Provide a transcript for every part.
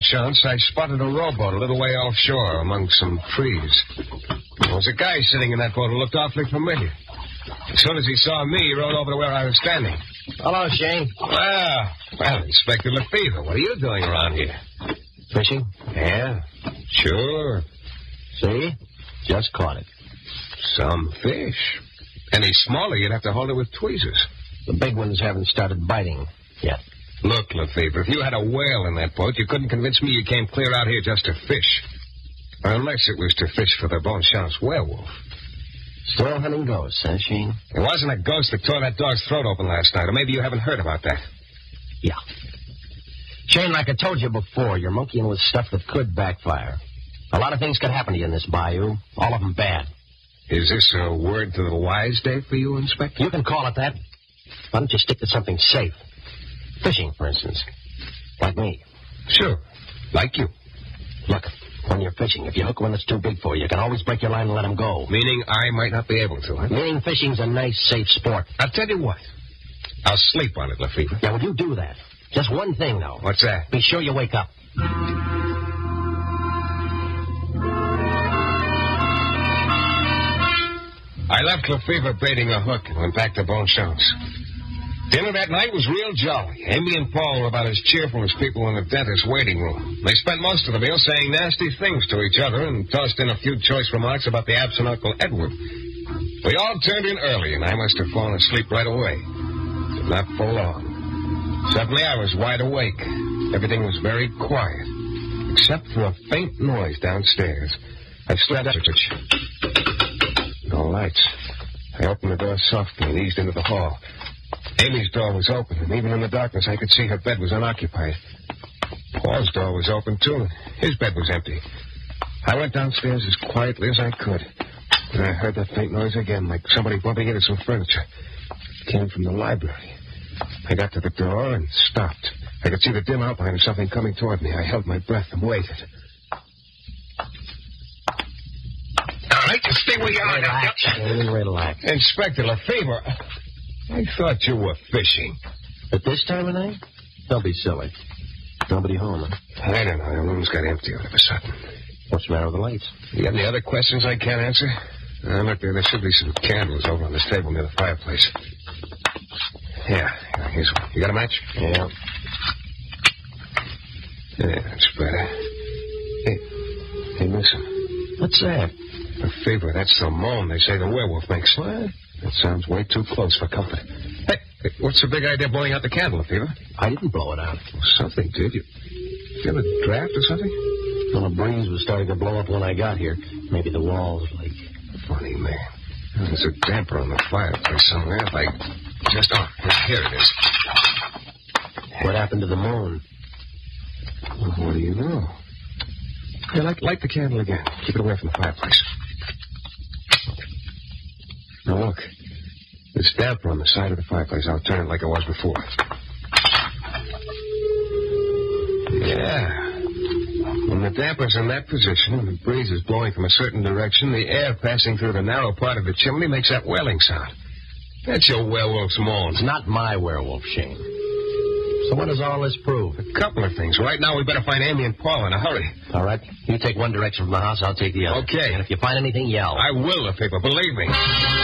Bonchamps, I spotted a rowboat a little way offshore among some trees. There was a guy sitting in that boat who looked awfully familiar. As soon as he saw me, he rode over to where I was standing. Hello, Shane. Well, Inspector Lefevre, what are you doing around here? Fishing? Yeah, sure. See? Just caught it. Some fish. Any smaller, you'd have to hold it with tweezers. The big ones haven't started biting yet. Look, Lefevre, if you had a whale in that boat, you couldn't convince me you came clear out here just to fish. Unless it was to fish for the Bonchamps werewolf. Still hunting ghosts, huh, Shane? It wasn't a ghost that tore that dog's throat open last night, or maybe you haven't heard about that. Yeah. Shane, like I told you before, you're monkeying with stuff that could backfire. A lot of things could happen to you in this bayou, all of them bad. Is this a word to the wise day for you, Inspector? You can call it that. Why don't you stick to something safe? Fishing, for instance. Like me. Sure. Like you. Look, when you're fishing, if you hook one that's too big for you, you can always break your line and let him go. Meaning I might not be able to, huh? Meaning fishing's a nice, safe sport. I'll tell you what. I'll sleep on it, Lefevre. Yeah, well, you do that. Just one thing, though. What's that? Be sure you wake up. I left Lefevre baiting a hook and went back to Bonchamps. Dinner that night was real jolly. Amy and Paul were about as cheerful as people in the dentist's waiting room. They spent most of the meal saying nasty things to each other and tossed in a few choice remarks about the absent Uncle Edward. We all turned in early, and I must have fallen asleep right away. But not for long. Suddenly I was wide awake. Everything was very quiet, except for a faint noise downstairs. I stood up. No lights. I opened the door softly and eased into the hall. Amy's door was open, and even in the darkness I could see her bed was unoccupied. Paul's door was open, too. His bed was empty. I went downstairs as quietly as I could, and I heard that faint noise again, like somebody bumping into some furniture. It came from the library. I got to the door and stopped. I could see the dim outline of something coming toward me. I held my breath and waited. All right, just stay where you are. Relax, Shane, relax. Inspector Lefevre, I thought you were fishing. At this time of night? Don't be silly. Nobody home, huh? I don't know. The room's got empty all of a sudden. What's the matter with the lights? You got any other questions I can't answer? Look, there should be some candles over on this table near the fireplace. Yeah, here's one. You got a match? Yeah. Yeah, that's better. Hey, listen. What's that? Lefevre, that's the moan they say the werewolf makes. What? That sounds way too close for comfort. Hey, what's the big idea of blowing out the candle, Lefevre? I didn't blow it out. Well, something did. You feel a draft or something? Well, the breeze was starting to blow up when I got here. Maybe the walls leak. Funny, man. There's a damper on the fireplace somewhere. If I just... Oh, here it is. What happened to the moon? Well, what do you know? Hey, light the candle again. Keep it away from the fireplace. Now, look. This damper on the side of the fireplace. I'll turn it like it was before. Yeah. When the damper's in that position and the breeze is blowing from a certain direction, the air passing through the narrow part of the chimney makes that wailing sound. That's your werewolf's moan. It's not my werewolf, Shane. So what does all this prove? A couple of things. Right now, we better find Amy and Paul in a hurry. All right. You take one direction from the house, I'll take the other. Okay. And if you find anything, yell. I will, Lefevre, believe me.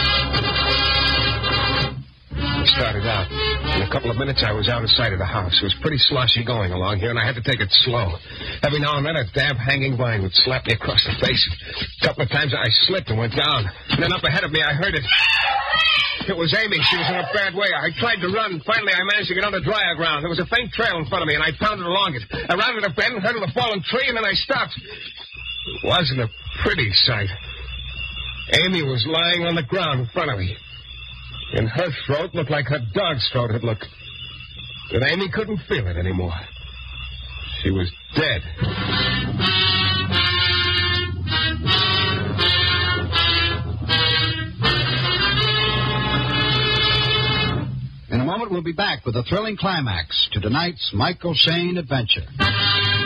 We started out. In a couple of minutes, I was out of sight of the house. It was pretty sloshy going along here, and I had to take it slow. Every now and then, a damp hanging vine would slap me across the face. A couple of times, I slipped and went down. And then up ahead of me, I heard it. It was Amy. She was in a bad way. I tried to run. Finally, I managed to get on the drier ground. There was a faint trail in front of me, and I pounded along it. I rounded a bend, heard of the fallen tree, and then I stopped. It wasn't a pretty sight. Amy was lying on the ground in front of me. And her throat looked like her dog's throat had looked. But Amy couldn't feel it anymore. She was dead. In a moment, we'll be back with a thrilling climax to tonight's Michael Shayne adventure.